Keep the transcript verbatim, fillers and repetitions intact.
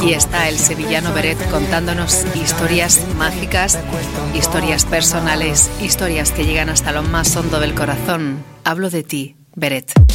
Aquí está el sevillano Beret contándonos historias mágicas, historias personales, historias que llegan hasta lo más hondo del corazón. Hablo de ti, Beret.